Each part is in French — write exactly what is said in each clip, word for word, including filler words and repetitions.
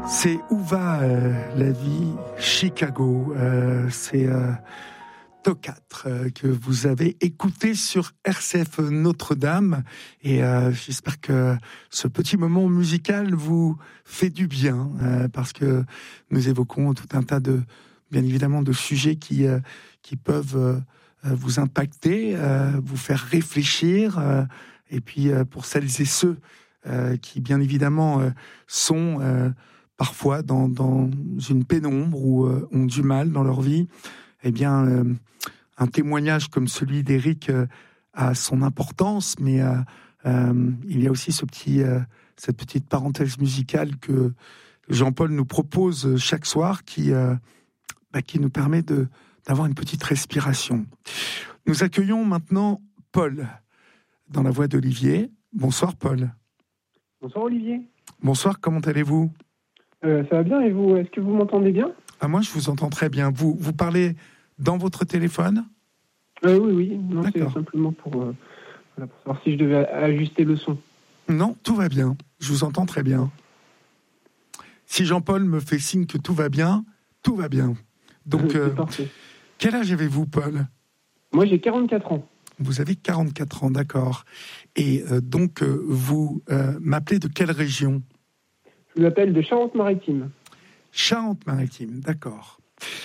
C'est Où va euh, la vie Chicago. Euh, c'est euh, Tocat euh, que vous avez écouté sur R C F Notre-Dame. Et euh, j'espère que ce petit moment musical vous fait du bien, euh, parce que nous évoquons tout un tas de, bien évidemment, de sujets qui, euh, qui peuvent euh, vous impacter, euh, vous faire réfléchir. Euh, et puis, euh, pour celles et ceux euh, qui, bien évidemment, euh, sont... Euh, parfois dans, dans une pénombre ou euh, ont du mal dans leur vie, eh bien, euh, un témoignage comme celui d'Éric euh, a son importance, mais euh, euh, il y a aussi ce petit, euh, cette petite parenthèse musicale que Jean-Paul nous propose chaque soir, qui, euh, bah, qui nous permet de, d'avoir une petite respiration. Nous accueillons maintenant Paul, dans la voix d'Olivier. Bonsoir Paul. Bonsoir Olivier. Bonsoir, comment allez-vous ? Euh, ça va bien, et vous, est-ce que vous m'entendez bien ? Ah, moi, je vous entends très bien. Vous, vous parlez dans votre téléphone ? euh, Oui, oui. Non, D'accord. C'est simplement pour, euh, voilà, pour savoir si je devais ajuster le son. Non, tout va bien. Je vous entends très bien. Si Jean-Paul me fait signe que tout va bien, tout va bien. Donc, C'est euh, parfait. Quel âge avez-vous, Paul ? Moi, j'ai quarante-quatre ans. Vous avez quarante-quatre ans, d'accord. Et euh, donc, euh, vous euh, m'appelez de quelle région ? Je vous appelle de Charente-Maritime. Charente-Maritime, d'accord.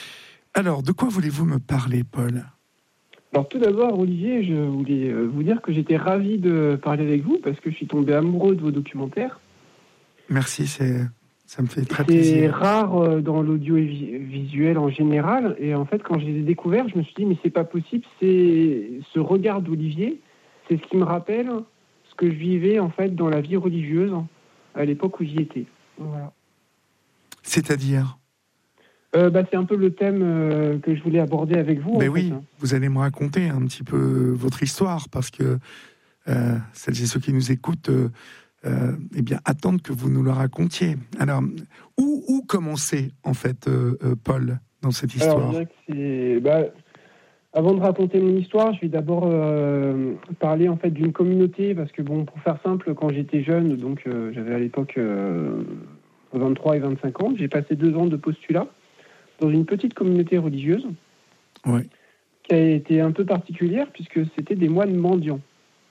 Alors, de quoi voulez-vous me parler, Paul ? Alors tout d'abord, Olivier, je voulais vous dire que j'étais ravi de parler avec vous parce que je suis tombé amoureux de vos documentaires. Merci, c'est, ça me fait très C'est plaisir. C'est rare dans l'audiovisuel en général, et en fait, quand je les ai découverts, je me suis dit, mais c'est pas possible, c'est ce regard d'Olivier, c'est ce qui me rappelle ce que je vivais en fait dans la vie religieuse à l'époque où j'y étais. Voilà. C'est-à-dire ? euh, bah, C'est un peu le thème euh, que je voulais aborder avec vous. Mais en oui, fait, hein. Vous allez me raconter un petit peu votre histoire, parce que euh, celles et ceux qui nous écoutent euh, euh, eh bien, attendent que vous nous le racontiez. Alors, où, où commencer, en fait, euh, euh, Paul, dans cette histoire ? Alors, je dirais que c'est... Bah, avant de raconter mon histoire, je vais d'abord euh, parler en fait d'une communauté, parce que bon, pour faire simple, quand j'étais jeune, donc euh, j'avais à l'époque euh, vingt-trois et vingt-cinq ans, j'ai passé deux ans de postulat dans une petite communauté religieuse, oui. Qui a été un peu particulière puisque c'était des moines mendiants.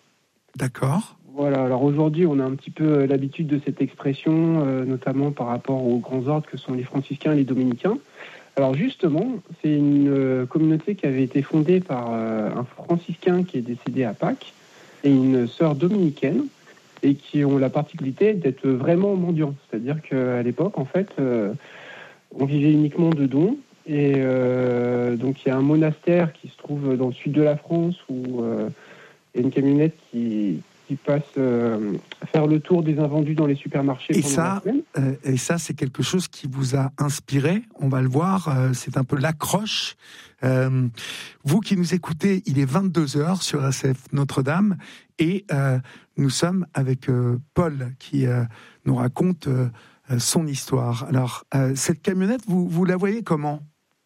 D'accord. Voilà. Alors aujourd'hui, on a un petit peu l'habitude de cette expression, euh, notamment par rapport aux grands ordres que sont les franciscains et les dominicains. Alors justement, c'est une euh, communauté qui avait été fondée par euh, un franciscain qui est décédé à Pâques et une sœur dominicaine, et qui ont la particularité d'être vraiment mendiants. C'est-à-dire qu'à l'époque, en fait, euh, on vivait uniquement de dons. Et euh, donc il y a un monastère qui se trouve dans le sud de la France où euh, il y a une camionnette qui... qui passe euh, faire le tour des invendus dans les supermarchés et pendant ça, la semaine. Euh, et ça, c'est quelque chose qui vous a inspiré, on va le voir, euh, c'est un peu l'accroche. Euh, vous qui nous écoutez, il est vingt-deux heures sur R C F Notre-Dame, et euh, nous sommes avec euh, Paul qui euh, nous raconte euh, son histoire. Alors, euh, cette camionnette, vous, vous la voyez comment ?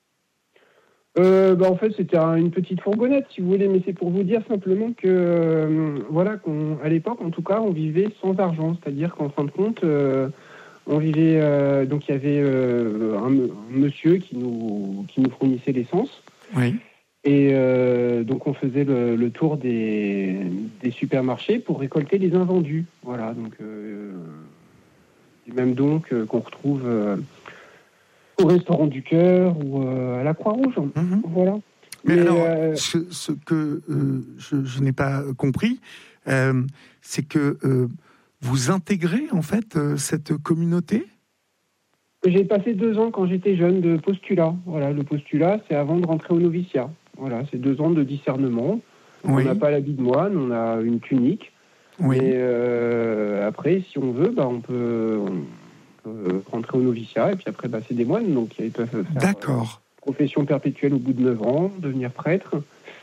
Euh, bah en fait, c'était un, une petite fourgonnette, si vous voulez, mais c'est pour vous dire simplement que, euh, voilà, qu'on, à l'époque, en tout cas, on vivait sans argent, c'est-à-dire qu'en fin de compte, euh, on vivait, euh, donc il y avait euh, un, un monsieur qui nous, qui nous fournissait l'essence, oui. Et euh, donc on faisait le, le tour des, des supermarchés pour récolter les invendus, voilà, donc euh, du même donc euh, qu'on retrouve euh, au Restaurant du Cœur ou euh, à la Croix-Rouge. Mmh. Voilà. Mais, Mais alors, euh... ce, ce que euh, je, je n'ai pas compris, euh, c'est que euh, vous intégrez en fait euh, cette communauté ? J'ai passé deux ans quand j'étais jeune de postulat. Voilà, le postulat, c'est avant de rentrer au noviciat. Voilà, c'est deux ans de discernement. Oui. On n'a pas l'habit de moine, on a une tunique. Oui. Et euh, après, si on veut, bah, on peut... On... rentrer au noviciat, et puis après, bah, c'est des moines, donc ils peuvent faire D'accord. Euh, profession perpétuelle au bout de neuf ans, devenir prêtre,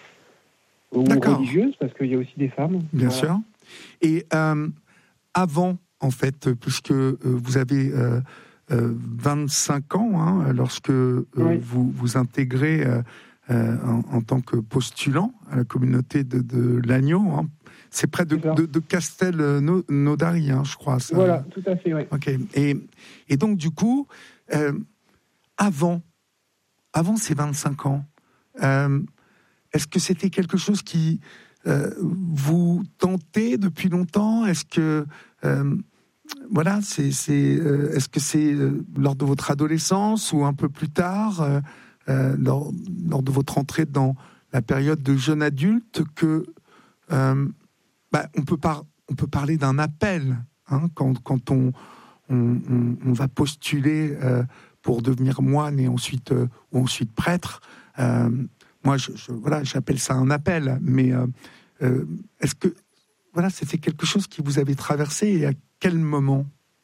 ou religieuse, parce qu'il y a aussi des femmes. Bien voilà. sûr. Et euh, avant, en fait, puisque euh, vous avez euh, euh, vingt-cinq ans, hein, lorsque euh, oui. vous vous intégrez euh, euh, en, en tant que postulant à la communauté de, de l'Agneau, hein, c'est près de, de, de Castelnaudary, hein, je crois. Ça. Voilà, tout à fait, oui. Ok. Et, et donc, du coup, euh, avant, avant ces vingt-cinq ans, euh, est-ce que c'était quelque chose qui euh, vous tentait depuis longtemps ? Est-ce que... Euh, Voilà, c'est, c'est, euh, est-ce que c'est euh, lors de votre adolescence ou un peu plus tard, euh, euh, lors, lors de votre entrée dans la période de jeune adulte, que euh, bah, on peut par, on peut parler d'un appel hein, quand, quand on, on, on, on va postuler euh, pour devenir moine et ensuite euh, ou ensuite prêtre. Euh, moi, je, je, voilà, j'appelle ça un appel. Mais euh, euh, est-ce que voilà, c'était quelque chose qui vous avait traversé et à quel moment ?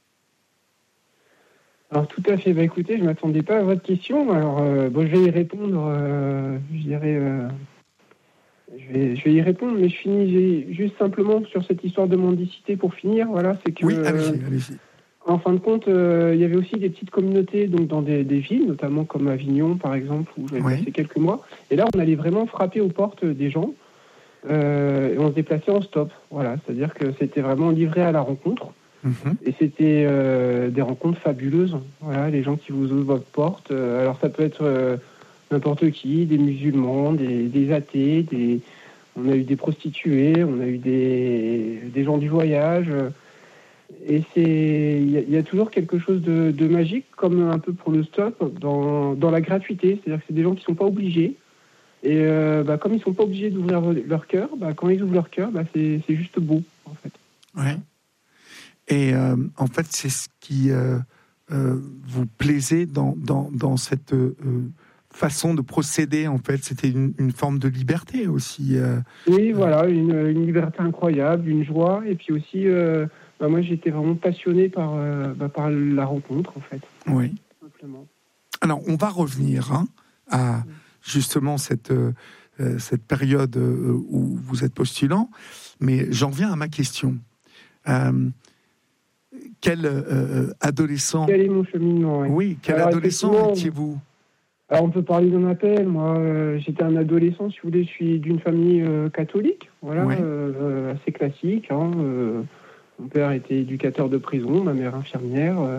Alors tout à fait. Bah écoutez, je m'attendais pas à votre question. Alors euh, bon, je vais y répondre. Euh, je dirais, euh, je vais, je vais y répondre, mais je finis juste simplement sur cette histoire de mendicité pour finir. Voilà, c'est que. Oui, allez-y, allez-y. En fin de compte, euh, il y avait aussi des petites communautés donc dans des, des villes, notamment comme Avignon par exemple, où j'avais Oui. passé quelques mois. Et là, on allait vraiment frapper aux portes des gens. Euh, et on se déplaçait en stop. Voilà, c'est-à-dire que c'était vraiment livré à la rencontre. Mm-hmm. Et c'était euh, des rencontres fabuleuses. Voilà, les gens qui vous ouvrent votre porte. Euh, alors ça peut être euh, n'importe qui, des musulmans, des, des athées, des... on a eu des prostituées, on a eu des, des gens du voyage. Et c'est, il y, y a toujours quelque chose de, de magique, comme un peu pour le stop, dans, dans la gratuité. C'est-à-dire que c'est des gens qui ne sont pas obligés. Et euh, bah, comme ils ne sont pas obligés d'ouvrir leur cœur, bah, quand ils ouvrent leur cœur, bah, c'est, c'est juste beau, en fait. Ouais. Et euh, en fait, c'est ce qui euh, euh, vous plaisait dans, dans, dans cette euh, façon de procéder, en fait. C'était une, une forme de liberté aussi. Euh, oui, euh... voilà, une, une liberté incroyable, une joie. Et puis aussi, euh, bah, moi, j'étais vraiment passionné par, euh, bah, par la rencontre, en fait. Oui. Tout simplement. Alors, on va revenir hein, à justement cette, euh, cette période où vous êtes postulant. Mais j'en viens à ma question. Euh, Quel euh, adolescent Quel est mon cheminement oui. Oui, quel alors, adolescent étiez-vous ? Alors, on peut parler d'un appel. Moi, euh, j'étais un adolescent, si vous voulez, je suis d'une famille euh, catholique, voilà, oui. euh, assez classique. Hein, euh, mon père était éducateur de prison, ma mère infirmière, euh,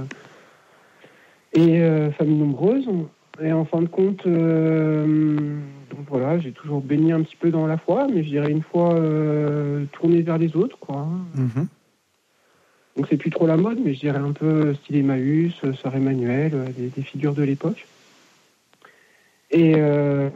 et euh, famille nombreuse. Et en fin de compte, euh, donc voilà, j'ai toujours baigné un petit peu dans la foi, mais je dirais une fois euh, tourné vers les autres, quoi. Mm-hmm. Donc c'est plus trop la mode, mais je dirais un peu style Emmaüs, Sœur Emmanuel, des, des figures de l'époque. Et euh,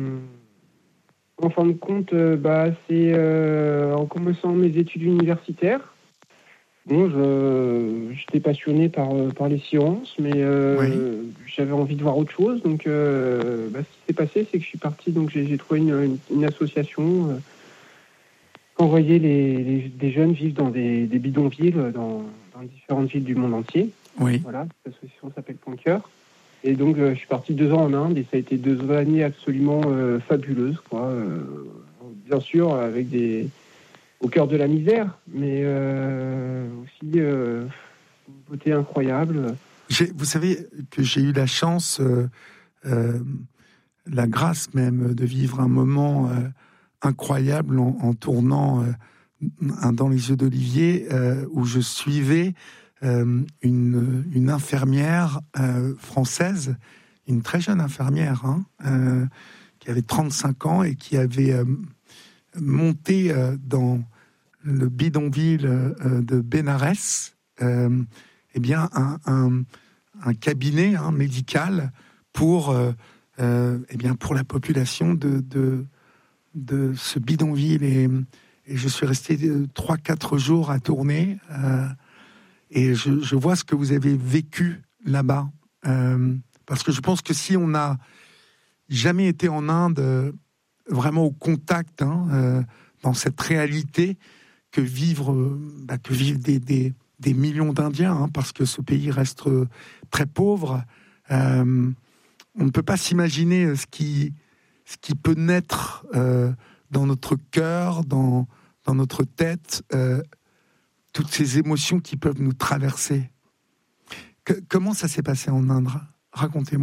en fin de compte, euh, bah, c'est euh, en commençant mes études universitaires. Bon, je, j'étais passionné par, par les sciences, mais euh, oui. j'avais envie de voir autre chose. Donc, euh, bah, ce qui s'est passé, c'est que je suis parti, donc j'ai, j'ai trouvé une, une, une association euh, envoyer les, les, des jeunes vivre dans des, des bidonvilles dans, dans différentes villes du monde entier. Oui. Voilà, l'association s'appelle Point Cœur. Et donc, euh, je suis parti deux ans en Inde et ça a été deux années absolument euh, fabuleuses, quoi. Euh, bien sûr, avec des au cœur de la misère, mais euh, aussi euh, une beauté incroyable. J'ai, vous savez que j'ai eu la chance, euh, euh, la grâce même, de vivre un moment euh, incroyable en, en tournant euh, dans les yeux d'Olivier, euh, où je suivais euh, une, une infirmière euh, française, une très jeune infirmière, hein, euh, qui avait trente-cinq ans et qui avait euh, monté euh, dans le bidonville euh, de Bénarès, euh, eh bien un, un, un cabinet hein, médical pour, euh, euh, eh bien pour la population de, de, de ce bidonville. Et, et je suis resté trois quatre jours à tourner euh, et je, je vois ce que vous avez vécu là-bas. Euh, parce que je pense que si on n'a jamais été en Inde euh, vraiment au contact hein, euh, dans cette réalité que vivre, bah, que vivent des, des, des millions d'Indiens, hein, parce que ce pays reste très pauvre. Euh, on ne peut pas s'imaginer ce qui, ce qui peut naître euh, dans notre cœur, dans, dans notre tête, euh, toutes ces émotions qui peuvent nous traverser. Que, comment ça s'est passé en Inde ?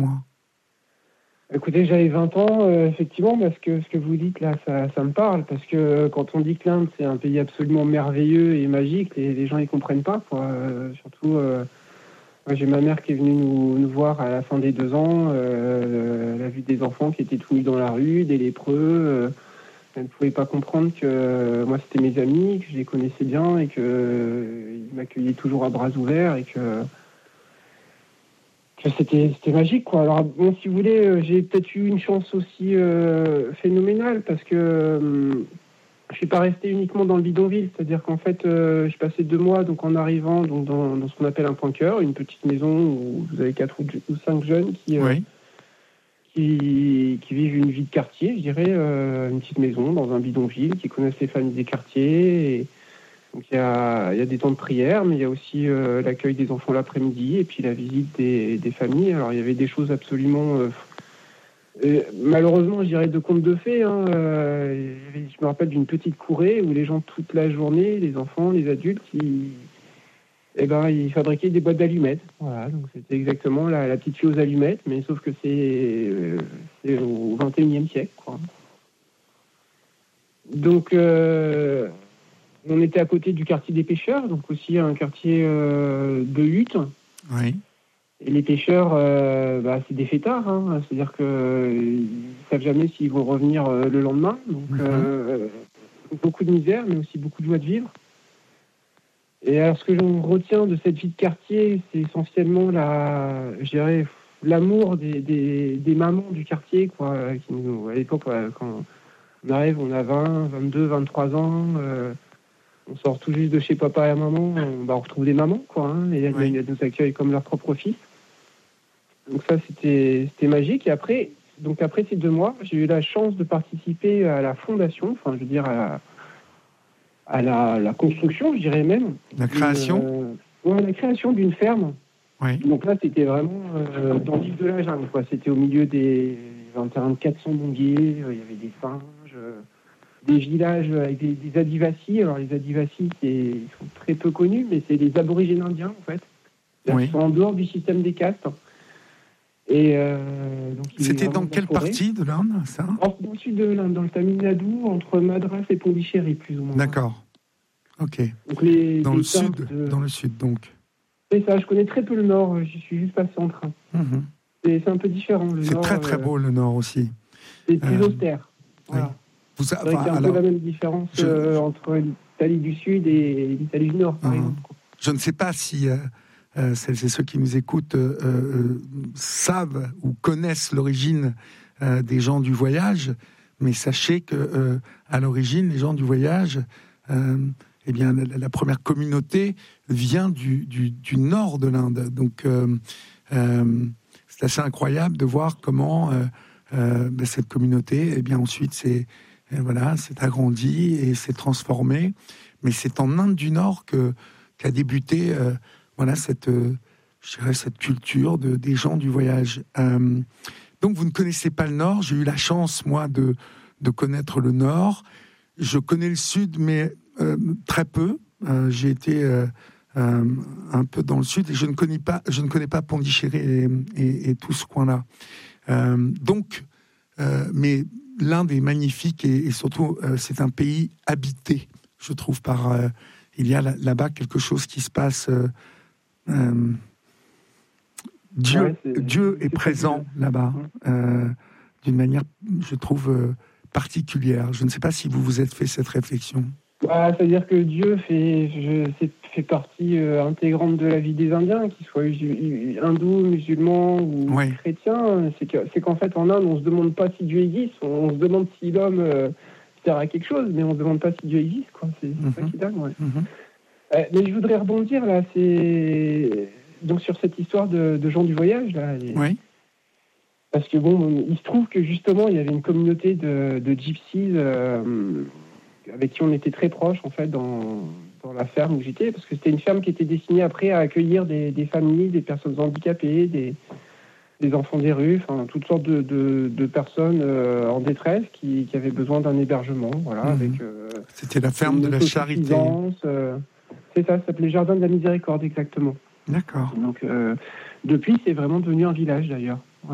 Racontez-moi. Écoutez, j'avais vingt ans, euh, effectivement, parce que ce que vous dites là, ça, ça me parle, parce que quand on dit que l'Inde, c'est un pays absolument merveilleux et magique, les, les gens y comprennent pas, quoi. Euh, surtout, euh, moi, j'ai ma mère qui est venue nous, nous voir à la fin des deux ans, euh, elle a vu des enfants qui étaient tout nus dans la rue, des lépreux, euh, elle ne pouvait pas comprendre que euh, moi, c'était mes amis, que je les connaissais bien et qu'ils euh, m'accueillaient toujours à bras ouverts et que... C'était, c'était magique, quoi. Alors, bon, si vous voulez, euh, j'ai peut-être eu une chance aussi euh, phénoménale parce que euh, je suis pas resté uniquement dans le bidonville. C'est-à-dire qu'en fait, euh, je passais deux mois donc en arrivant donc, dans, dans ce qu'on appelle un point cœur, une petite maison où vous avez quatre ou, ou cinq jeunes qui, euh, Oui. qui, qui vivent une vie de quartier, je dirais, euh, une petite maison dans un bidonville, qui connaissent les familles des quartiers. Et, donc il y a, il y a des temps de prière, mais il y a aussi euh, l'accueil des enfants l'après-midi et puis la visite des, des familles. Alors il y avait des choses absolument... Euh, euh, malheureusement, je dirais de contes de fées. Hein, euh, je me rappelle d'une petite courée où les gens, toute la journée, les enfants, les adultes, ils, eh ben, ils fabriquaient des boîtes d'allumettes. Voilà, donc c'était exactement la, la petite fille aux allumettes, mais sauf que c'est, euh, c'est au vingt et unième siècle, quoi. Donc... Euh, on était à côté du quartier des pêcheurs, donc aussi un quartier euh, de huttes. Oui. Et les pêcheurs, euh, bah, c'est des fêtards, hein, c'est-à-dire qu'ils ne savent jamais s'ils vont revenir euh, le lendemain. Donc, mm-hmm. euh, beaucoup de misère, mais aussi beaucoup de joie de vivre. Et alors, ce que j'en retiens de cette vie de quartier, c'est essentiellement la, je dirais, l'amour des, des, des mamans du quartier, quoi, qui nous, à l'époque, quand on arrive, on a vingt, vingt-deux, vingt-trois ans. Euh, On sort tout juste de chez papa et maman, on, bah, on retrouve des mamans, quoi, hein, et elles, oui. elles nous accueillent comme leur propre fils. Donc ça, c'était, c'était magique. Et après, donc après ces deux mois, j'ai eu la chance de participer à la fondation, enfin, je veux dire, à la, à la, la construction, je dirais même. La création euh, ouais, la création d'une ferme. Oui. Donc là, c'était vraiment euh, dans l'île de la jungle, quoi. C'était au milieu des un terrain de quatre cents monguiers, euh, il y avait des singes... Euh, des villages avec des, des Adivasi. Alors, les Adivasi, c'est, ils sont très peu connus, mais c'est des aborigènes indiens, en fait. Oui. Ils sont en dehors du système des castes. Et euh, donc, c'était dans quelle partie de l'Inde, ça ? Dans le sud de l'Inde, dans le Tamil Nadu, entre Madras et Pondichéry, plus ou moins. D'accord. Ok. Donc, les, dans, les le sud, de... dans le sud, donc. C'est ça, je connais très peu le nord, j'y suis juste passé en train. Mmh. C'est, c'est un peu différent, le c'est nord. C'est très, très beau, euh... le nord aussi. C'est plus euh... austère. Voilà. Oui. Vous a... C'est vrai qu'il y a un alors, peu la même différence je... euh, entre l'Italie du Sud et l'Italie du Nord, par mmh. exemple. Je ne sais pas si euh, euh, celles et ceux qui nous écoutent euh, euh, savent ou connaissent l'origine euh, des gens du voyage, mais sachez que euh, à l'origine, les gens du voyage, euh, eh bien, la, la première communauté vient du, du, du nord de l'Inde. Donc, euh, euh, c'est assez incroyable de voir comment euh, euh, ben, cette communauté, eh bien, ensuite, c'est Et voilà, c'est agrandi et s'est transformé. Mais c'est en Inde du Nord que, qu'a débuté euh, voilà, cette, euh, je dirais, cette culture de, des gens du voyage. Euh, donc, vous ne connaissez pas le Nord. J'ai eu la chance, moi, de, de connaître le Nord. Je connais le Sud, mais euh, très peu. Euh, j'ai été euh, euh, un peu dans le Sud et je ne connais pas, je ne connais pas Pondichéry et, et, et tout ce coin-là. Euh, donc, euh, mais... l'Inde est magnifique et, et surtout, euh, c'est un pays habité, je trouve, par... Euh, il y a là, là-bas quelque chose qui se passe... Euh, euh, Dieu, ouais, c'est, Dieu est, est présent là-bas, euh, d'une manière, je trouve, euh, particulière. Je ne sais pas si vous vous êtes fait cette réflexion. Bah, c'est-à-dire que Dieu fait, je, c'est, fait partie euh, intégrante de la vie des Indiens, qu'ils soient hindous, musulmans ou ouais. chrétiens. C'est, que, c'est qu'en fait, en Inde, on ne se demande pas si Dieu existe, on, on se demande si l'homme euh, sert à quelque chose, mais on ne se demande pas si Dieu existe, quoi. C'est, c'est mm-hmm. ça qui est dingue, ouais. Mm-hmm. Euh, mais je voudrais rebondir, là, c'est... Donc, sur cette histoire de, de gens du voyage, là. Et... Oui. Parce que, bon, il se trouve que, justement, il y avait une communauté de, de gypsies... Euh, avec qui on était très proches, en fait, dans, dans la ferme où j'étais, parce que c'était une ferme qui était destinée après à accueillir des, des familles, des personnes handicapées, des, des enfants des rues, enfin, toutes sortes de, de, de personnes euh, en détresse qui, qui avaient besoin d'un hébergement, voilà, mmh. avec... Euh, c'était la ferme de la charité. Euh, c'est ça, ça s'appelait Jardin de la Miséricorde, exactement. D'accord. Donc, euh, depuis, c'est vraiment devenu un village, d'ailleurs, voilà.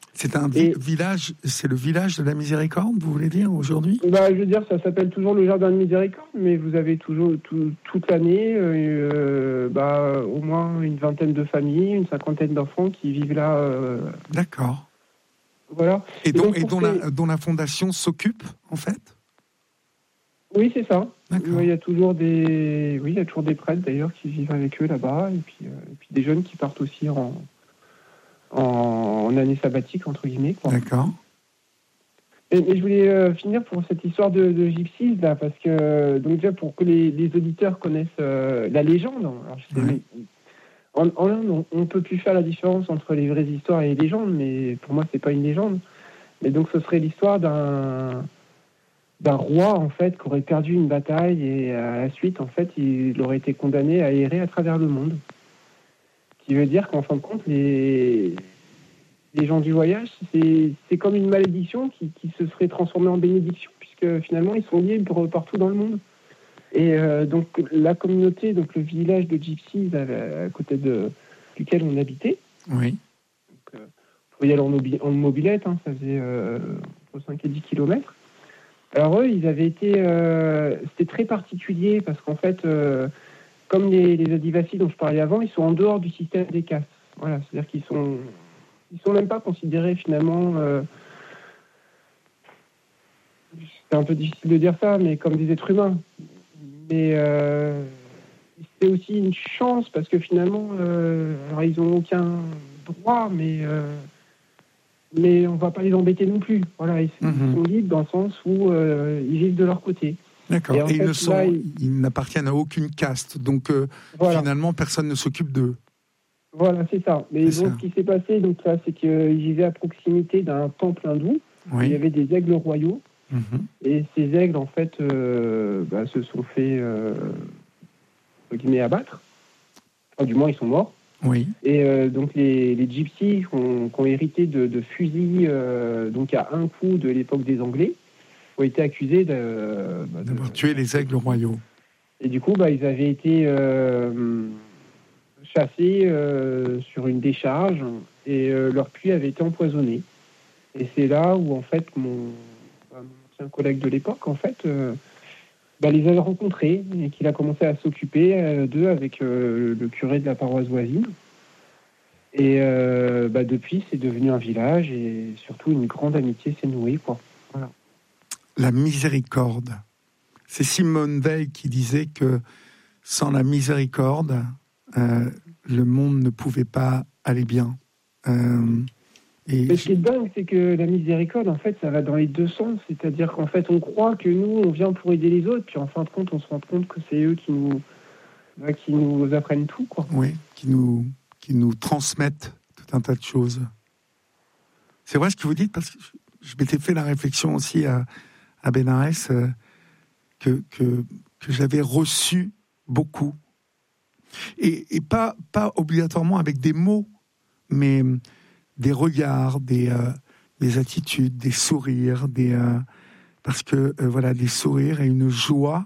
C'est un vi- village, c'est le village de la Miséricorde, vous voulez dire, aujourd'hui ? Bah, je veux dire, ça s'appelle toujours le Jardin de Miséricorde, mais vous avez toujours tout, toute l'année euh, bah, au moins une vingtaine de familles, une cinquantaine d'enfants qui vivent là. Euh... D'accord. Voilà. Et, donc, et, donc, et dont, ces... la, dont la fondation s'occupe, en fait ? Oui, c'est ça. D'accord. Il y a toujours des, oui, il y a toujours des prêtres d'ailleurs qui vivent avec eux là-bas, et puis, euh, et puis des jeunes qui partent aussi en, en, en année sabbatique entre guillemets. Quoi. D'accord. Et, et je voulais euh, finir pour cette histoire de, de gypsies là, parce que donc déjà pour que les, les auditeurs connaissent euh, la légende. Alors, je sais, ouais. mais, en, en Inde, on ne peut plus faire la différence entre les vraies histoires et les légendes, mais pour moi, c'est pas une légende. Mais donc, ce serait l'histoire d'un d'un roi en fait qui aurait perdu une bataille et à la suite en fait il aurait été condamné à errer à travers le monde. Ce qui veut dire qu'en fin de compte les les gens du voyage c'est c'est comme une malédiction qui, qui se serait transformée en bénédiction puisque finalement ils sont libres partout dans le monde. Et euh, donc la communauté, donc le village de Gypsies à, à côté de duquel on habitait. Oui. Donc, euh, faut y aller en, mobi- en mobilette, hein, ça faisait euh, entre cinq et dix kilomètres. Alors eux, ils avaient été, euh, c'était très particulier parce qu'en fait, euh, comme les, les Adivasis dont je parlais avant, ils sont en dehors du système des castes. Voilà, c'est-à-dire qu'ils sont, ils sont même pas considérés finalement. Euh, c'est un peu difficile de dire ça, mais comme des êtres humains. Mais euh, c'est aussi une chance parce que finalement, euh, alors ils ont aucun droit, mais euh, mais on va pas les embêter non plus. Voilà, ils, mm-hmm. ils sont libres dans le sens où euh, ils vivent de leur côté. D'accord. Et, et fait, ils, ne sont, là, ils... ils n'appartiennent à aucune caste, donc euh, voilà. Finalement personne ne s'occupe d'eux. Voilà, c'est ça. Mais c'est donc ça. Ce qui s'est passé, donc là, c'est qu'ils vivaient à proximité d'un temple hindou. Oui. Il y avait des aigles royaux. Mm-hmm. Et ces aigles, en fait, euh, bah, se sont fait euh, entre guillemets abattre. Enfin, du moins, ils sont morts. Oui. Et euh, donc les, les gypsies qui ont, qui ont hérité de, de fusils euh, donc à un coup de l'époque des Anglais ont été accusés de, bah, d'avoir de, tué les aigles royaux. Et du coup, bah, ils avaient été euh, chassés euh, sur une décharge et euh, leur puits avait été empoisonné. Et c'est là où en fait mon, bah, mon ancien collègue de l'époque en fait euh, bah, les avait rencontrés et qu'il a commencé à s'occuper euh, d'eux avec euh, le curé de la paroisse voisine. Et euh, bah, depuis, c'est devenu un village et surtout une grande amitié s'est nouée, quoi. Voilà. La miséricorde. C'est Simone Veil qui disait que sans la miséricorde, euh, le monde ne pouvait pas aller bien. Euh, Et Mais ce qui est dingue, c'est que la miséricorde, en fait, ça va dans les deux sens. C'est-à-dire qu'en fait, on croit que nous, on vient pour aider les autres, puis en fin de compte, on se rend compte que c'est eux qui nous, qui nous apprennent tout, quoi. Oui, qui nous, qui nous transmettent tout un tas de choses. C'est vrai ce que vous dites, parce que je m'étais fait la réflexion aussi à, à Bénarès, euh, que, que, que j'avais reçu beaucoup. Et, et pas, pas obligatoirement avec des mots, mais des regards, des, euh, des attitudes, des sourires, des, euh, parce que euh, voilà, des sourires et une joie,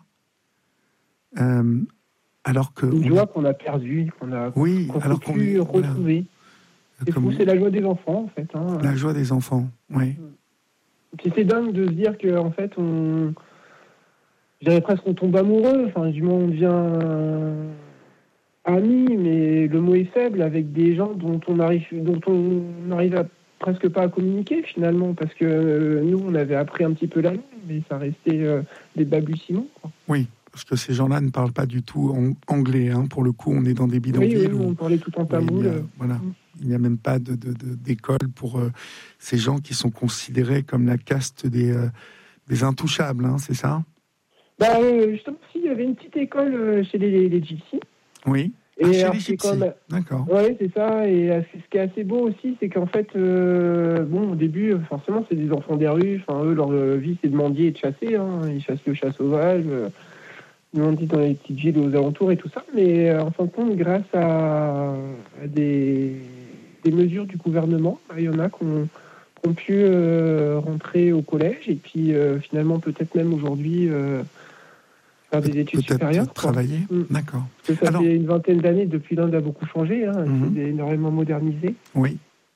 euh, alors que une joie qu'on a perdue, qu'on a oui, qu'on alors peut qu'on plus retrouver. Voilà. C'est Comme... fou, c'est la joie des enfants en fait. Hein. La joie des enfants, oui. Puis c'est dingue de se dire que en fait on, je dirais presque on tombe amoureux. Enfin, du moins on devient ami, mais le mot est faible avec des gens dont on arrive, dont on n'arrive à presque pas à communiquer finalement, parce que euh, nous on avait appris un petit peu la langue, mais ça restait euh, des balbutiements. Quoi. Oui, parce que ces gens-là ne parlent pas du tout en anglais. Hein. Pour le coup, on est dans des bidonvilles. Oui, oui, où, on parlait tout en tamoul. Il a, voilà, mmh. il n'y a même pas de, de, de, d'école pour euh, ces gens qui sont considérés comme la caste des, euh, des intouchables, hein, c'est ça? Bah, euh, justement, si, il y avait une petite école euh, chez les, les, les gypsies. Oui. Et ah, chez alors, les gypsies. Comme... D'accord. Oui, c'est ça. Et euh, ce qui est assez beau aussi, c'est qu'en fait, euh, bon, au début, forcément, c'est des enfants des rues. Enfin, eux, leur euh, vie, c'est de mendier et de chasser. Hein. Ils chassent le chat sauvage. Euh, ils mendient dans les petites villes aux alentours et tout ça. Mais euh, en fin de compte, grâce à, à des, des mesures du gouvernement, il y en a qui ont, qui ont pu euh, rentrer au collège. Et puis, euh, finalement, peut-être même aujourd'hui... Euh, faire des études peut-être supérieures. Travailler, mmh. D'accord. Parce que ça Alors, fait une vingtaine d'années depuis l'Inde a beaucoup changé, hein, mm-hmm. c'est énormément modernisé. Oui.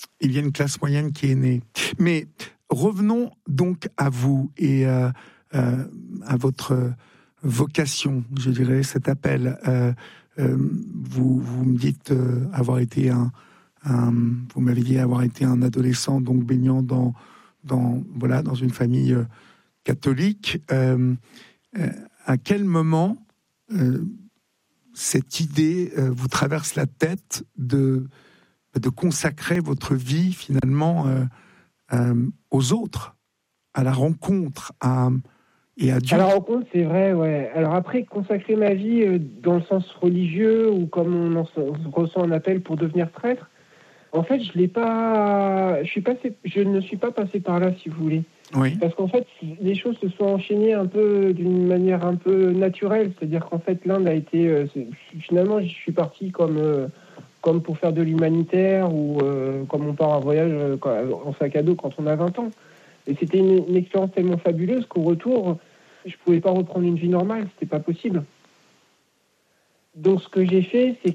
il y a une classe moyenne qui est née. Mais revenons donc à vous et euh, euh, à votre vocation, je dirais, cet appel. Euh, euh, vous, vous me dites euh, avoir été un, un, vous m'avez dit avoir été un adolescent donc baignant dans, dans voilà, dans une famille euh, catholique. Euh, euh, à quel moment euh, cette idée euh, vous traverse la tête de de consacrer votre vie finalement euh, euh, aux autres, à la rencontre, à, et à Dieu. À la rencontre, c'est vrai, ouais. Alors après, consacrer ma vie euh, dans le sens religieux ou comme on, en, on ressent un appel pour devenir prêtre, en fait, je l'ai pas, je suis passé, je ne suis pas passé par là, si vous voulez. Oui. Parce qu'en fait, les choses se sont enchaînées un peu d'une manière un peu naturelle, c'est-à-dire qu'en fait, l'Inde a été, euh, finalement, je suis parti comme euh, comme pour faire de l'humanitaire ou euh, comme on part en voyage euh, en sac à dos quand on a vingt ans. Et c'était une, une expérience tellement fabuleuse qu'au retour, je pouvais pas reprendre une vie normale, c'était pas possible. Donc ce que j'ai fait, c'est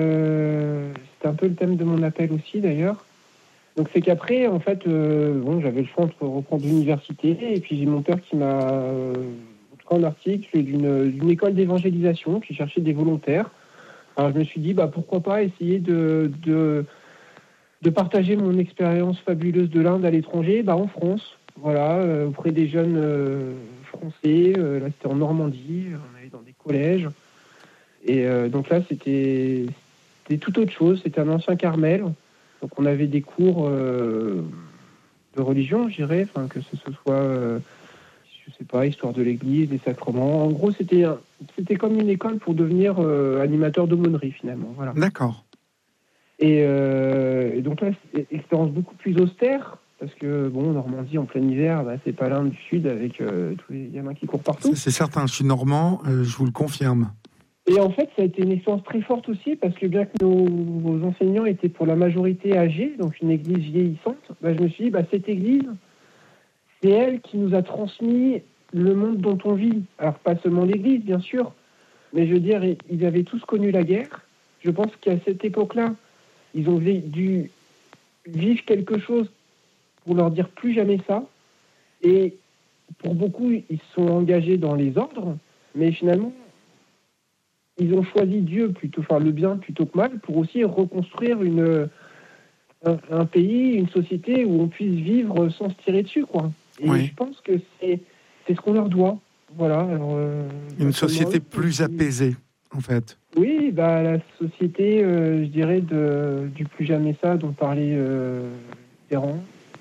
que c'est un peu le thème de mon appel aussi d'ailleurs. Donc c'est qu'après, en fait, euh, bon, j'avais le choix entre reprendre l'université et puis j'ai mon père qui m'a euh, en un article d'une, d'une école d'évangélisation qui cherchait des volontaires. Alors je me suis dit, bah, pourquoi pas essayer de, de, de partager mon expérience fabuleuse de l'Inde à l'étranger, bah, en France, voilà, euh, auprès des jeunes euh, français. Euh, là, c'était en Normandie, on allait dans des collèges. Et euh, donc là, c'était, c'était tout autre chose. C'était un ancien Carmel. Donc on avait des cours euh, de religion, je dirais, enfin, que ce soit... Euh, je sais pas, histoire de l'église, des sacrements. En gros, c'était, c'était comme une école pour devenir euh, animateur d'aumônerie, finalement. Voilà. D'accord. Et, euh, et donc là, c'est une expérience beaucoup plus austère, parce que, bon, Normandie, en plein hiver, bah, c'est pas l'Inde du Sud, avec euh, tous les gamins qui courent partout. C'est, c'est certain, je suis normand, euh, je vous le confirme. Et en fait, ça a été une expérience très forte aussi, parce que bien que nos, nos enseignants étaient pour la majorité âgés, donc une église vieillissante, bah, je me suis dit, bah, cette église... c'est elle qui nous a transmis le monde dont on vit. Alors, pas seulement l'Église, bien sûr, mais je veux dire, ils avaient tous connu la guerre. Je pense qu'à cette époque-là, ils ont dû vivre quelque chose pour leur dire plus jamais ça. Et pour beaucoup, ils se sont engagés dans les ordres, mais finalement, ils ont choisi Dieu plutôt, enfin le bien plutôt que mal, pour aussi reconstruire une, un, un pays, une société où on puisse vivre sans se tirer dessus, quoi. Et oui. Je pense que c'est, c'est ce qu'on leur doit. Voilà. Alors, euh, une société plus qui... apaisée, en fait. Oui, bah, la société, euh, je dirais, de, du plus jamais ça dont parlait euh, Ferrand.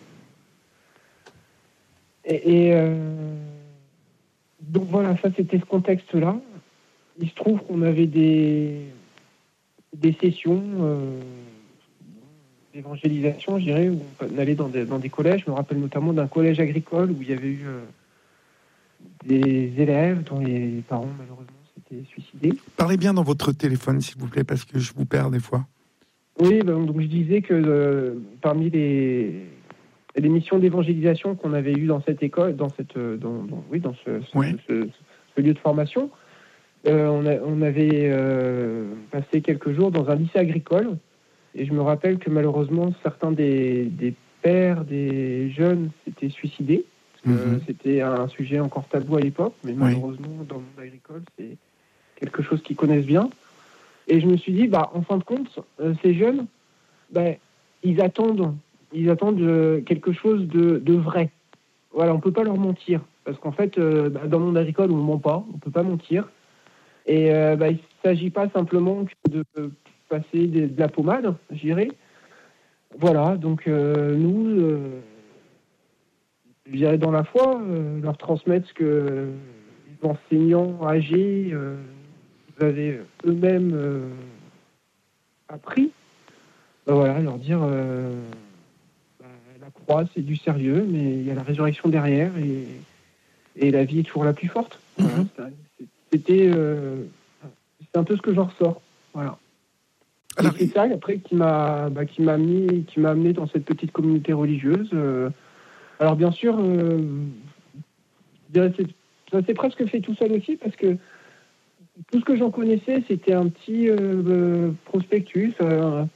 Et, et euh, donc voilà, ça c'était ce contexte-là. Il se trouve qu'on avait des, des sessions euh, d'évangélisation, je dirais, où on allait dans des, dans des collèges. Je me rappelle notamment d'un collège agricole où il y avait eu euh, des élèves dont les parents, malheureusement, s'étaient suicidés. Parlez bien dans votre téléphone, s'il vous plaît, parce que je vous perds des fois. Oui, ben, donc je disais que euh, parmi les, les missions d'évangélisation qu'on avait eues dans cette école, dans, cette, dans, dans, oui, dans ce, ce, oui. ce, ce, ce lieu de formation, euh, on, a, on avait euh, passé quelques jours dans un lycée agricole. Et je me rappelle que malheureusement, certains des, des pères des jeunes s'étaient suicidés. Parce que mmh. C'était un sujet encore tabou à l'époque, mais malheureusement, oui. Dans le monde agricole, c'est quelque chose qu'ils connaissent bien. Et je me suis dit, bah, en fin de compte, euh, ces jeunes, bah, ils attendent, ils attendent euh, quelque chose de, de vrai. Voilà, on ne peut pas leur mentir. Parce qu'en fait, euh, bah, dans le monde agricole, on ne ment pas, on ne peut pas mentir. Et euh, bah, il ne s'agit pas simplement de passer de, de la pommade, je dirais. Voilà, donc euh, nous, euh, je dirais dans la foi, euh, leur transmettre ce que les enseignants âgés euh, avaient eux-mêmes euh, appris. Ben voilà, leur dire euh, bah, la croix, c'est du sérieux, mais il y a la résurrection derrière et, et la vie est toujours la plus forte. Mm-hmm. Voilà, c'était, euh, c'était un peu ce que j'en ressors. Voilà. Alors, et c'est ça après qui m'a, bah, qui m'a mis, qui m'a amené dans cette petite communauté religieuse. Euh, alors bien sûr, euh, c'est, ça s'est presque fait tout seul aussi parce que tout ce que j'en connaissais, c'était un petit euh, prospectus, euh,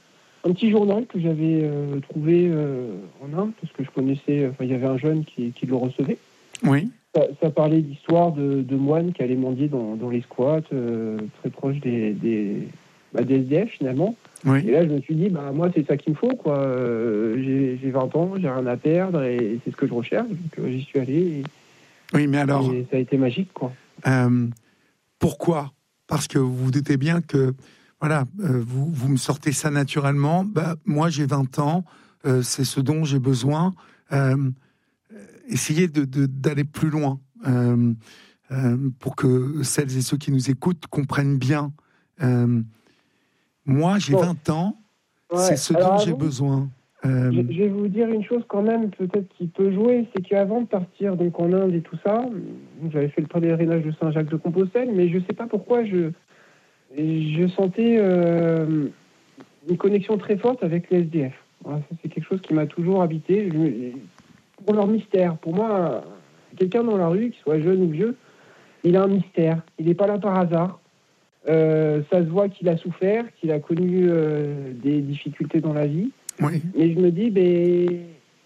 un petit journal que j'avais euh, trouvé euh, en Inde, parce que je connaissais, enfin, il y avait un jeune qui, qui le recevait. Oui. Ça, ça parlait d'histoires de, de moines qui allaient mendier dans, dans les squats, euh, très proches des, des, bah, des S D F finalement. Oui. Et là, je me suis dit, bah, moi, c'est ça qu'il me faut, quoi. Euh, j'ai, j'ai vingt ans, j'ai rien à perdre, et c'est ce que je recherche. Donc, euh, j'y suis allé, et, Oui, mais alors... et ça a été magique, quoi. Euh, pourquoi ? Parce que vous vous doutez bien que, voilà, euh, vous, vous me sortez ça naturellement. Bah, moi, j'ai vingt ans, euh, c'est ce dont j'ai besoin. Euh, essayez de, de, d'aller plus loin euh, euh, pour que celles et ceux qui nous écoutent comprennent bien. Euh, moi, j'ai Bon. vingt ans, Ouais. c'est ce Alors, dont avant, j'ai besoin. Euh... Je, je vais vous dire une chose quand même, peut-être qui peut jouer, c'est qu'avant de partir donc en Inde et tout ça, j'avais fait le pèlerinage de Saint-Jacques-de-Compostelle, mais je ne sais pas pourquoi je, je sentais euh, une connexion très forte avec les S D F. Voilà, ça, c'est quelque chose qui m'a toujours habité. Je, pour leur mystère, pour moi, quelqu'un dans la rue, qu'il soit jeune ou vieux, il a un mystère. Il n'est pas là par hasard. Euh, ça se voit qu'il a souffert, qu'il a connu euh, des difficultés dans la vie. Oui. Mais je me dis, ben,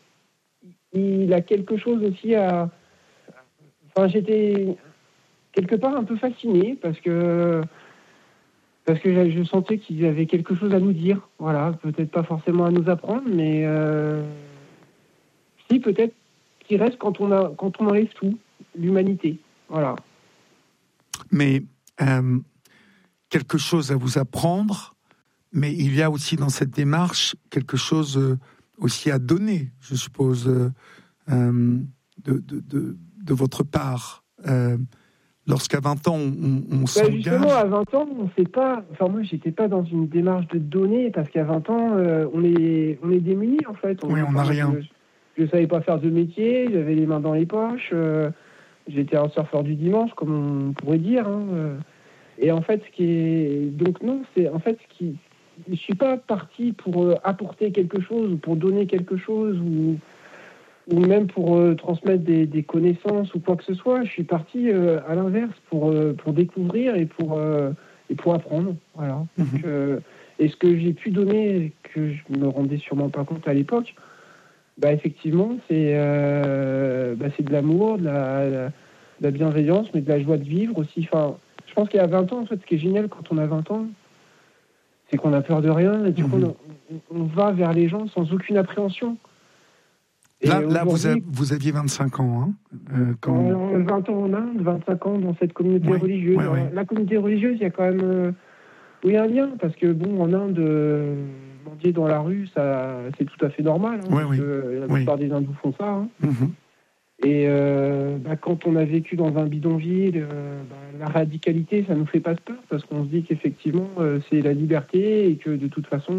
il a quelque chose aussi à... Enfin, j'étais quelque part un peu fasciné parce que parce que je sentais qu'il avait quelque chose à nous dire. Voilà, peut-être pas forcément à nous apprendre, mais euh... si peut-être qu'il reste quand on a quand on enlève tout, l'humanité. Voilà. Mais euh, quelque chose à vous apprendre. Mais il y a aussi dans cette démarche quelque chose euh, aussi à donner, je suppose, euh, euh, de, de, de, de votre part. Euh, lorsqu'à vingt ans, on, on bah s'engage... Justement, à vingt ans, on sait pas... Enfin, moi, j'étais pas dans une démarche de donner, parce qu'à vingt ans, euh, on, est, on est démunis, en fait. On, oui, on n'a rien. Je ne savais pas faire de métier, j'avais les mains dans les poches, euh, j'étais un surfeur du dimanche, comme on pourrait dire. Hein, euh, et en fait, ce qui est... Donc non, c'est... En fait, ce qui... Je ne suis pas parti pour euh, apporter quelque chose, ou pour donner quelque chose, ou, ou même pour euh, transmettre des, des connaissances ou quoi que ce soit. Je suis parti euh, à l'inverse pour, euh, pour découvrir et pour, euh, et pour apprendre. Voilà. Mm-hmm. Donc, euh, et ce que j'ai pu donner, que je me rendais sûrement pas compte à l'époque, bah, effectivement, c'est, euh, bah, c'est de l'amour, de la, la, de la bienveillance, mais de la joie de vivre aussi. Enfin, je pense qu'à vingt ans, en fait, ce qui est génial quand on a vingt ans, c'est qu'on a peur de rien, et du coup, on, on va vers les gens sans aucune appréhension. Et là, là vous, avez, vous aviez vingt-cinq ans, hein euh, quand... vingt ans en Inde, vingt-cinq ans dans cette communauté oui, religieuse. Oui, oui. La communauté religieuse, il y a quand même euh, oui, un lien, parce que, bon, en Inde, euh, mendier dans la rue, ça, c'est tout à fait normal, hein, oui, parce oui. que la plupart oui. des hindous font ça. Hein. Mm-hmm. Et euh, bah, quand on a vécu dans un bidonville, euh, bah, la radicalité, ça nous fait pas peur, parce qu'on se dit qu'effectivement, euh, c'est la liberté, et que de toute façon,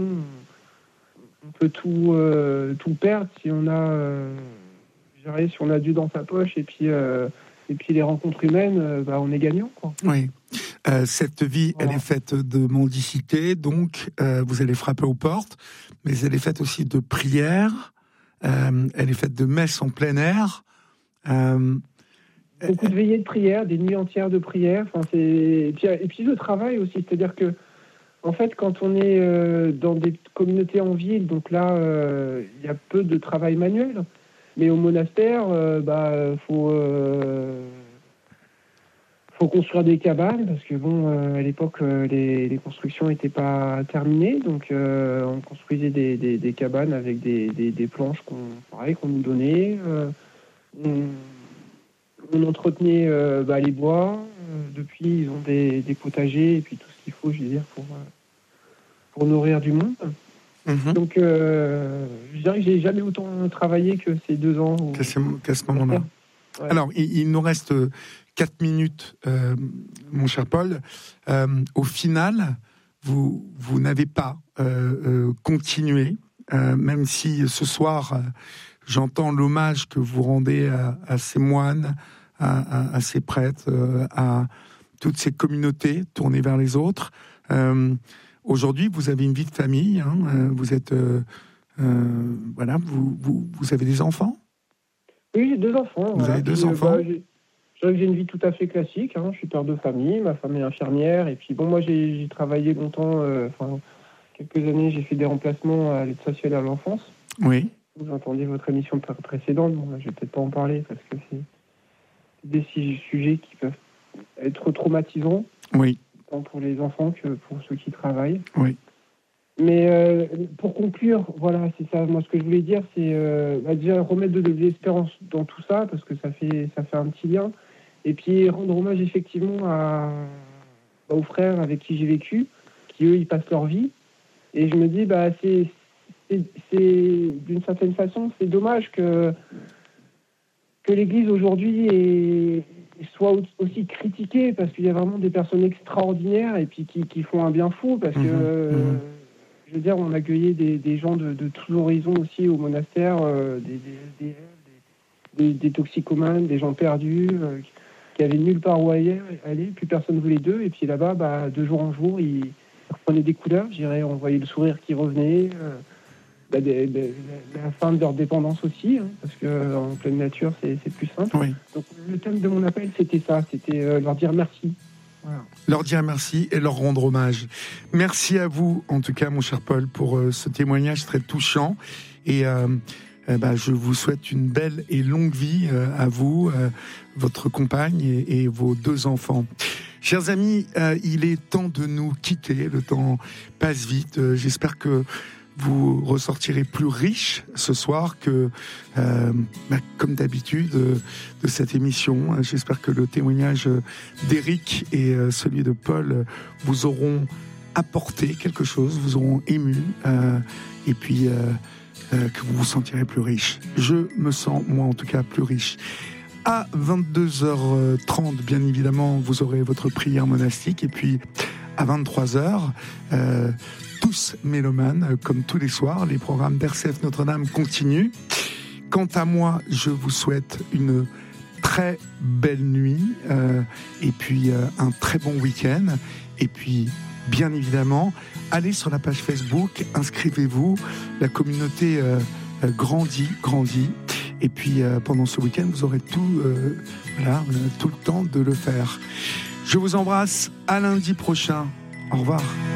on peut tout, euh, tout perdre si on a, euh, je dirais, si on a Dieu dans sa poche, et puis, euh, et puis les rencontres humaines, euh, bah, on est gagnant, quoi. Oui. Euh, cette vie, voilà. Elle est faite de mendicité, donc euh, vous allez frapper aux portes, mais elle est faite aussi de prières, euh, elle est faite de messes en plein air. Euh, Beaucoup de veillées de prière, des nuits entières de prière. Enfin, c'est... Et, puis, et puis le travail aussi, c'est-à-dire que, en fait, quand on est euh, dans des communautés en ville, donc là, il euh, y a peu de travail manuel, mais au monastère, euh, bah, faut, euh, faut construire des cabanes, parce que bon, euh, à l'époque, euh, les, les constructions n'étaient pas terminées, donc euh, on construisait des, des, des cabanes avec des, des, des planches qu'on, pareil, qu'on nous donnait. Euh, on, on entretenait euh, bah, les bois. Euh, depuis, ils ont des, des potagers et puis tout ce qu'il faut, je veux dire, pour, euh, pour nourrir du monde. Mm-hmm. Donc, euh, je dirais que j'ai jamais autant travaillé que ces deux ans. Au... Qu'à ce, qu'à ce moment-là. Ouais. Alors, il, il nous reste quatre minutes, euh, mon cher Paul. Euh, au final, vous, vous n'avez pas euh, euh, continué, euh, même si ce soir... Euh, j'entends l'hommage que vous rendez à, à ces moines, à, à, à ces prêtres, euh, à toutes ces communautés tournées vers les autres. Euh, aujourd'hui, vous avez une vie de famille. Hein, euh, vous êtes, euh, euh, voilà, vous, vous, vous avez des enfants ? Oui, j'ai deux enfants. Vous voilà. avez deux puis, enfants ? euh, bah, j'ai, j'ai une vie tout à fait classique. Hein. Je suis père de famille, ma femme est infirmière. Et puis bon, moi, j'ai, j'ai travaillé longtemps, euh, quelques années, j'ai fait des remplacements à l'aide sociale à l'enfance. Oui. Vous entendez votre émission précédente, bon, je vais peut-être pas en parler parce que c'est des sujets qui peuvent être traumatisants. Oui. Tant pour les enfants que pour ceux qui travaillent. Oui. Mais euh, pour conclure, voilà, c'est ça. Moi, ce que je voulais dire, c'est euh, bah, déjà remettre de, de l'espérance dans tout ça, parce que ça fait, ça fait un petit lien. Et puis rendre hommage effectivement à, bah, aux frères avec qui j'ai vécu, qui eux, ils passent leur vie. Et je me dis, bah, c'est, c'est, c'est d'une certaine façon, c'est dommage que, que l'Église aujourd'hui est, soit aussi critiquée, parce qu'il y a vraiment des personnes extraordinaires et puis qui, qui font un bien fou, parce que... Mmh, mmh. Je veux dire, on accueillait des, des gens de, de tous horizons aussi au monastère, euh, des, des, des, des toxicomanes, des gens perdus, euh, qui avaient nulle part où aller, aller, plus personne ne voulait d'eux. Et puis là-bas, bah, de jour en jour, ils, ils reprenaient des couleurs. Je dirais, on voyait le sourire qui revenait, euh, bah, des, des, la fin de leur dépendance aussi, hein, parce qu'en pleine nature, c'est, c'est plus simple. Oui. Donc le thème de mon appel, c'était ça, c'était euh, leur dire merci. Voilà. Leur dire merci et leur rendre hommage. Merci à vous, en tout cas, mon cher Paul, pour euh, ce témoignage très touchant. Et euh, euh, bah, je vous souhaite une belle et longue vie euh, à vous, euh, votre compagne et, et vos deux enfants. Chers amis, euh, il est temps de nous quitter. Le temps passe vite. Euh, j'espère que vous ressortirez plus riche ce soir que, euh, bah, comme d'habitude, euh, de cette émission. J'espère que le témoignage d'Éric et euh, celui de Paul euh, vous auront apporté quelque chose, vous auront ému, euh, et puis euh, euh, que vous vous sentirez plus riche. Je me sens, moi en tout cas, plus riche. À vingt-deux heures trente, bien évidemment, vous aurez votre prière monastique, et puis à vingt-trois heures, euh, tous mélomanes, comme tous les soirs, les programmes d'R C F Notre-Dame continuent. Quant à moi, je vous souhaite une très belle nuit, euh, et puis euh, un très bon week-end. Et puis, bien évidemment, allez sur la page Facebook, inscrivez-vous. La communauté euh, grandit, grandit. Et puis, euh, pendant ce week-end, vous aurez tout, euh, voilà, tout le temps de le faire. Je vous embrasse. À lundi prochain. Au revoir.